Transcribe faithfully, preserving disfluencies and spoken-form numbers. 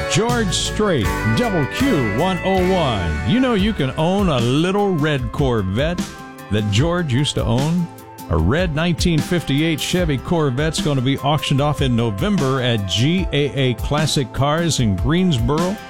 George Strait, Double Q one oh one. You know you can own a little red Corvette that George used to own? A red nineteen fifty-eight Chevy Corvette's going to be auctioned off in November at G A A Classic Cars in Greensboro.